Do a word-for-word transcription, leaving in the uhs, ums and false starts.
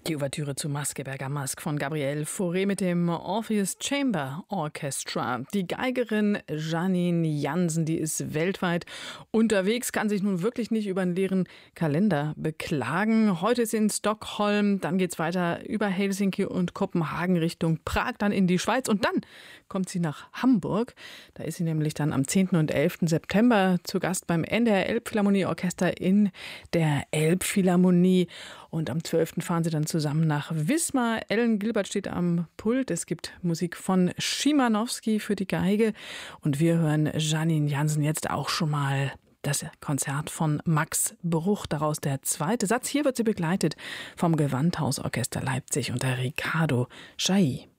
Die Ouvertüre zu Masque Bergamasque von Gabriel Fauré mit dem Orpheus Chamber Orchestra. Die Geigerin Janine Jansen, die ist weltweit unterwegs, kann sich nun wirklich nicht über einen leeren Kalender beklagen. Heute ist sie in Stockholm, dann geht's weiter über Helsinki und Kopenhagen Richtung Prag, dann in die Schweiz und dann kommt sie nach Hamburg. Da ist sie nämlich dann am zehnten und elften September zu Gast beim N D R Elbphilharmonieorchester in der Elbphilharmonie. Und am zwölften fahren sie dann zusammen nach Wismar. Ellen Gilbert steht am Pult. Es gibt Musik von Schimanowski für die Geige. Und wir hören Janine Jansen jetzt auch schon mal das Konzert von Max Bruch. Daraus der zweite Satz. Hier wird sie begleitet vom Gewandhausorchester Leipzig unter Ricardo Chailly.